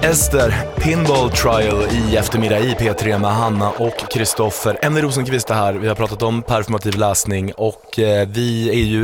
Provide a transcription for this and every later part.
Ester, Pinball Trial i eftermiddag i P3 med Hanna och Kristoffer. Emily Rosenqvist är här. Vi har pratat om performativ läsning och vi är ju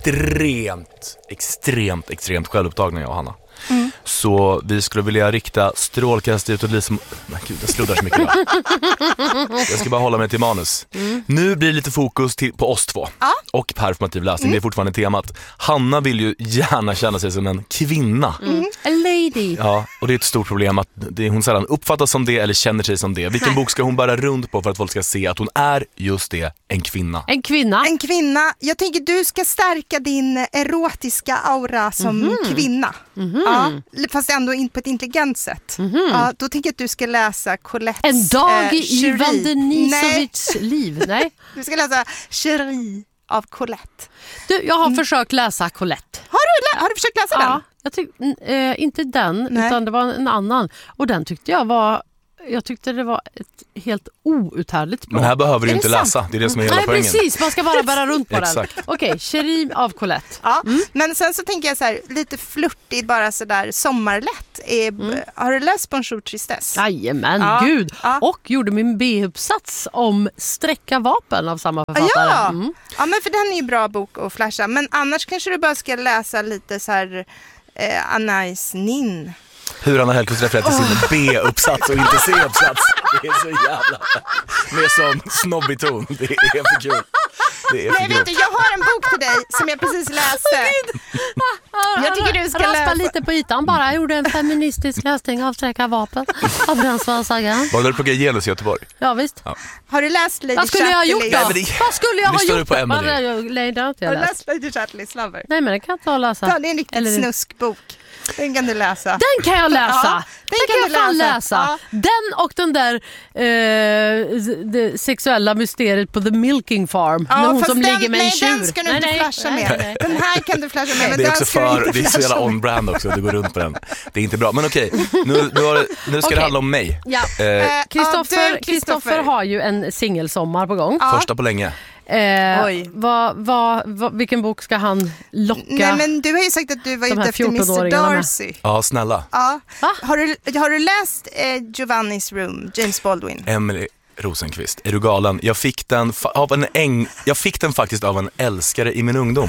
extremt självupptagna, jag och Hanna. Så vi skulle vilja rikta strålkast ut och Lisa... Men gud, jag sluddar så mycket där. Jag ska bara hålla mig till manus. Nu blir det lite fokus på oss två och performativ läsning. Det är fortfarande temat. Hanna vill ju gärna känna sig som en kvinna. A lady. Ja, och det är ett stort problem att hon sällan uppfattas som det eller känner sig som det. Vilken bok ska hon bära runt på för att folk ska se att hon är just det, en kvinna? En kvinna. En kvinna. Jag tänker du ska stärka din erotiska aura som kvinna. Ja, fast ändå in på ett intelligent sätt. Ja, då tänker jag att du ska läsa Colettes En dag i Cherie. Ivan Denisovits liv. Nej. Du ska läsa Cherie av Colette. Du, jag har försökt läsa Colette. Har du försökt läsa den? Ja, inte den, utan det var en annan. Och den tyckte jag tyckte det var ett helt outhärdligt språk. Men här behöver du inte läsa, det är det som är hela poängen. Precis, man ska bara bära runt på den. Exakt. Okej, Cherie av Colette. Ja, men sen så tänker jag så här, lite flörtigt, bara så där sommarlätt. Har du läst Bonjour Tristesse? Jajamän, gud. Ja. Och gjorde min B-uppsats om Sträcka vapen av samma författare. Ja, men för den är ju bra bok att flasha. Men annars kanske du bara ska läsa lite så här Anais Nin. Hur Anna Hellquist refererar till sin B-uppsats och inte C-uppsats. Det är så jävla... Med sån snobbig ton. Det är för kul. Det är för Nej, vet du, jag har en bok till dig som jag precis läste. Jag tycker du ska raspa läsa. lite på ytan bara. Jag gjorde en feministisk läsning av Sträcka vapen av Brännsvall Sagan. Var det plugga genus i Göteborg? Ja, visst. Ja. Har du läst Lady Vad skulle jag ha gjort då? Chatterleys? Vad skulle jag ha Lyssnar du gjort på då? Emily? Har du läst Lady Chatterleys Lover? Nej, men det kan jag inte läsa. Ja, det är en riktigt snuskbok. Den kan du läsa. Den kan jag läsa. Ja, den kan jag fan läsa. Ja. Den och den där det sexuella mysteriet på The Milking Farm. Ja, när hon fast som ligger med en tjur. den ska du inte flasha med. Den här kan du flasha med. Men Det är den också ska du inte det är så flasha jävla med. on-brand också. Du går runt på den. Det är inte bra. Men okej, nu ska det handla om mig. Ja. Kristoffer har ju en singelsommar på gång. Första på länge. Oj. Vilken bok ska han locka? Nej, men du har ju sagt att du var De ute här efter Mr. 14-åringarna med. Darcy. Ja, snälla. Ja. Va? Har du läst Giovanni's Room, James Baldwin? Emily Rosenqvist, är du galen? Jag fick den faktiskt av en älskare i min ungdom.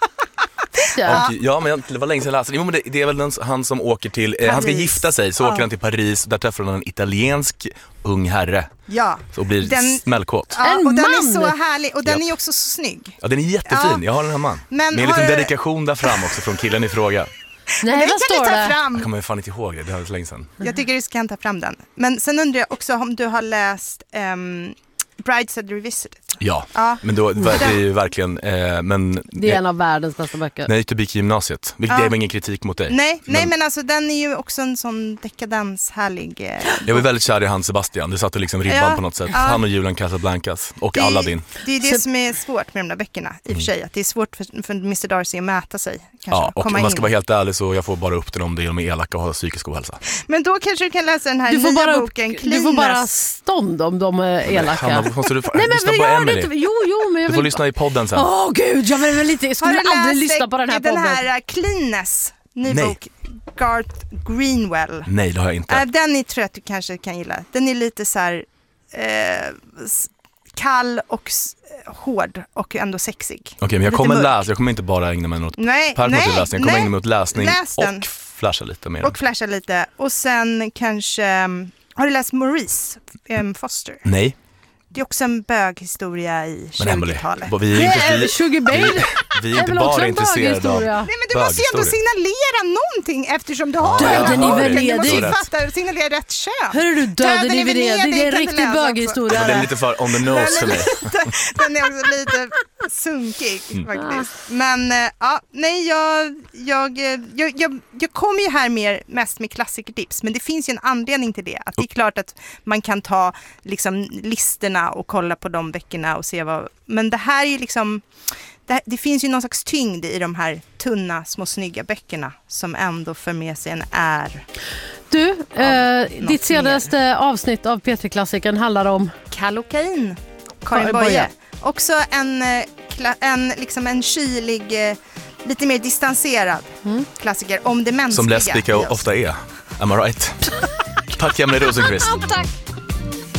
Och, men det var länge sedan jag läste. Jo, men det är väl han som åker till han ska gifta sig, så åker han till Paris. Där träffar han en italiensk ung herre. Ja. Och blir smällkåt. Ja, En och den är man! så härlig. Och den är också så snygg. Ja, den är jättefin, jag har den hemma. Men Med en liten dedikation där fram också från killen i fråga. Nej, Den vad kan står du ta det? fram. Jag kommer ju fan inte ihåg det var så länge sedan. Jag tycker du ska ta fram den. Men sen undrar jag också om du har läst Brideshead Revisited. Ja, Ja. men då, det är ju verkligen men Det är en av världens bästa böcker. när jag gick till gymnasiet, vilket är ingen kritik mot dig. Nej, men alltså den är ju också en sån dekadens härlig. Jag var väldigt kär i han Sebastian. Det satte liksom ribban Ja, på något sätt. ja. Han och Julian Casablancas och Aladdin. Det är det som är svårt med de där böckerna i och för sig. Att det är svårt för Mr. Darcy att mäta sig. Kanske, Ja, och komma om man ska in. vara helt ärlig så jag får bara upp den om de är elaka och har psykisk ohälsa. Men då kanske du kan läsa den här Du får, nya bara boken du får bara Cleanest. stånd om de är elaka. Hanna, måste du Nej, men lyssna på gör det Emily? inte. Jo, men jag Du får vill... lyssna i podden sen. Åh gud, jag vill väl inte. Jag Har skulle du aldrig läst lyssna på den här podden. Den här Cleanest, ny Nej. bok, Garth Greenwell. Nej, det har jag inte. Den tror jag att du kanske kan gilla. Den är lite så här kall och hård och ändå sexig. Okej, men jag Lite kommer mörk. läsa. Jag kommer inte bara ägna mig åt Nej, performativ läsning. Jag kommer ägna mig åt läsning Läs den. och flasha lite mer. Och flasha lite. Och sen kanske... Har du läst Maurice Foster? Nej, Det är också en böghistoria i men Emily, 20-talet. vi är inte, Sugar Babe. vi är inte bara intresserade av... Nej, men du måste ju ändå signalera någonting eftersom du har Döden i Du Venedig. måste ju fatta och signalera rätt kön. Hörru du, Döden i Venedig. Det är en kan du riktig läsa också. böghistoria. Men den är lite för on the nose för mig. Den är också lite sunkig faktiskt. Men nej, jag kommer ju här mest med klassikertips. Men det finns ju en anledning till det. Att det är klart att man kan ta liksom listorna och kolla på de veckorna och se vad... Men det här är ju liksom... Det finns ju någon slags tyngd i de här tunna, små snygga böckerna som ändå för med sig en är. Du, ditt senaste avsnitt av P3-klassikern handlar om... Kallocain, Karin Boye. Också liksom en kylig, lite mer distanserad klassiker om det mänskliga. Som lesbika ofta är. Am I right? Tack Emelie Rosenqvist. Tack.